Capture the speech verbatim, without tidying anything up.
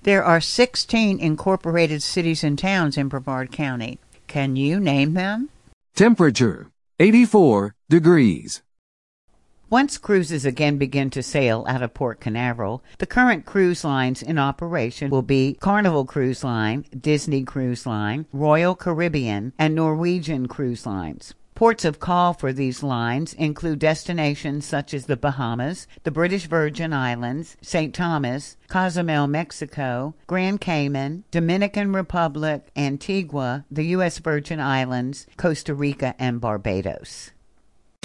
There are sixteen incorporated cities and towns in Brevard County. Can you name them? Temperature, eighty-four degrees. Once cruises again begin to sail out of Port Canaveral, the current cruise lines in operation will be Carnival Cruise Line, Disney Cruise Line, Royal Caribbean, and Norwegian Cruise Lines. Ports of call for these lines include destinations such as the Bahamas, the British Virgin Islands, Saint Thomas, Cozumel, Mexico, Grand Cayman, Dominican Republic, Antigua, the U S Virgin Islands, Costa Rica, and Barbados.